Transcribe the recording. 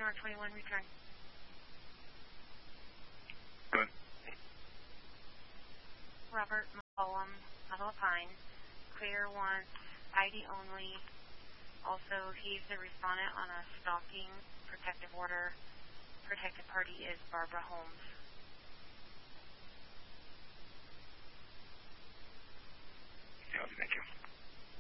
North 21, return. Good. Robert McCollum, Mother Pine. Clear wants ID only. Also, he's the respondent on a stalking protective order. Protected party is Barbara Holmes.